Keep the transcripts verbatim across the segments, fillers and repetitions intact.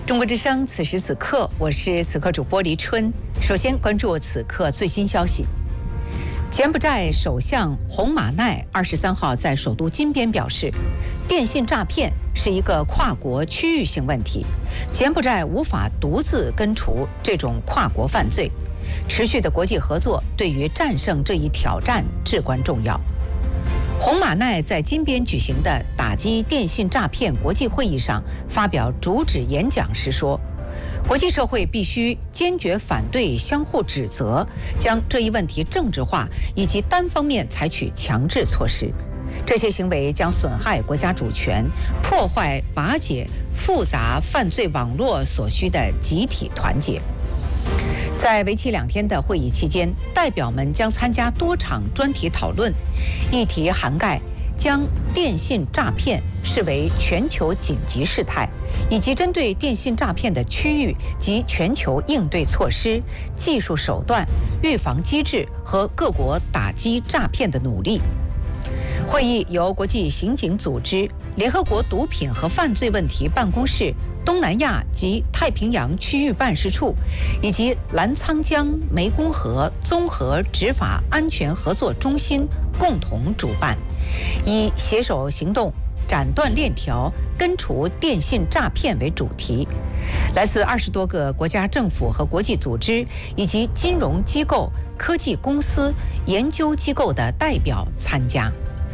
中国之声，此时此刻，我是此刻主播黎春。首先关注此刻最新消息。柬埔寨首相洪马奈二十三号在首都金边表示，电信诈骗是一个跨国区域性问题，柬埔寨无法独自根除这种跨国犯罪，持续的国际合作对于战胜这一挑战至关重要。洪马奈在金边举行的打击电信诈骗国际会议上发表主旨演讲时说，国际社会必须坚决反对相互指责，将这一问题政治化，以及单方面采取强制措施。这些行为将损害国家主权，破坏瓦解复杂犯罪网络所需的集体团结。在为期两天的会议期间，代表们将参加多场专题讨论，议题涵盖将电信诈骗视为全球紧急事态，以及针对电信诈骗的区域及全球应对措施、技术手段、预防机制和各国打击诈骗的努力。会议由国际刑警组织、联合国毒品和犯罪问题办公室、东南亚及太平洋区域办事处以及澜沧江湄公河综合执法安全合作中心共同主办，以携手行动斩断链条根除电信诈骗为主题。来自二十多个国家政府和国际组织以及金融机构、科技公司、研究机构的代表参加。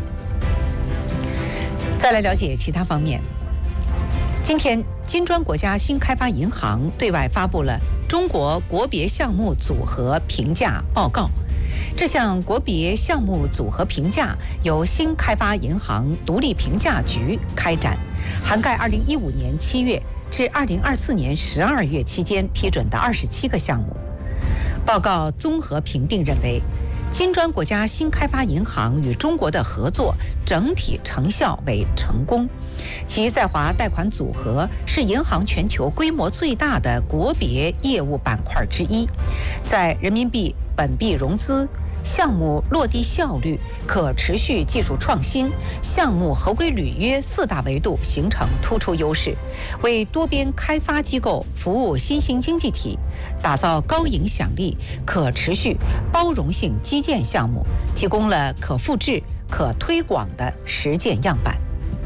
再来了解其他方面。今天，金砖国家新开发银行对外发布了中国国别项目组合评价报告。这项国别项目组合评价由新开发银行独立评价局开展，涵盖二零一五年七月至二零二四年十二月期间批准的二十七个项目。报告综合评定认为，金砖国家新开发银行与中国的合作整体成效为成功，其在华贷款组合是银行全球规模最大的国别业务板块之一，在人民币本币融资、项目落地效率、可持续技术创新、项目合规履约四大维度形成突出优势，为多边开发机构服务新兴经济体打造高影响力、可持续、包容性基建项目提供了可复制、可推广的实践样板。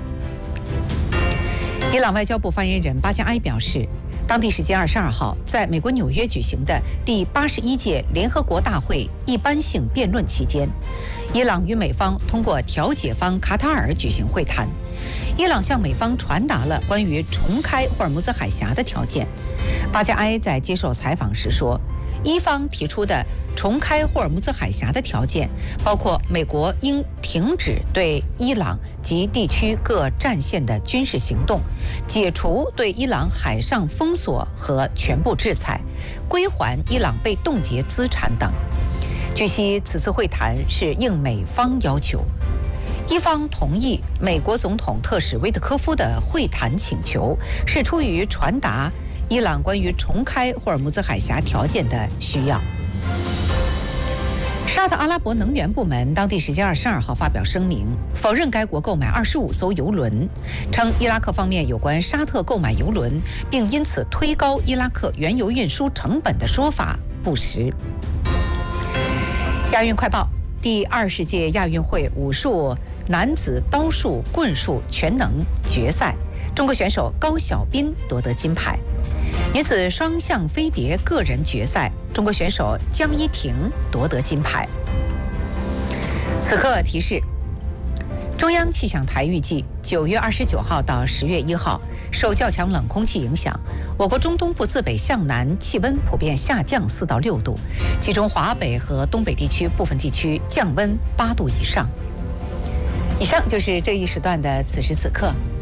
伊朗外交部发言人巴加埃表示，当地时间二十二号，在美国纽约举行的第八十一届联合国大会一般性辩论期间，伊朗与美方通过调解方卡塔尔举行会谈。伊朗向美方传达了关于重开霍尔木兹海峡的条件。巴加埃在接受采访时说，伊方提出的重开霍尔木兹海峡的条件包括美国应停止对伊朗及地区各战线的军事行动，解除对伊朗海上封锁和全部制裁，归还伊朗被冻结资产等。据悉，此次会谈是应美方要求，伊方同意美国总统特使维特科夫的会谈请求，是出于传达伊朗关于重开霍尔木兹海峡条件的需要。沙特阿拉伯能源部门当地时间二十二号发表声明，否认该国购买二十五艘油轮，称伊拉克方面有关沙特购买油轮并因此推高伊拉克原油运输成本的说法不实。亚运快报：第二十届亚运会武术男子刀术棍术全能决赛，中国选手高晓彬夺得金牌。女子双向飞碟个人决赛，中国选手江一婷夺得金牌。此刻提示：中央气象台预计，九月二十九号到十月一号，受较强冷空气影响，我国中东部自北向南气温普遍下降四到六度，其中华北和东北地区部分地区降温八度以上。以上就是这一时段的此时此刻。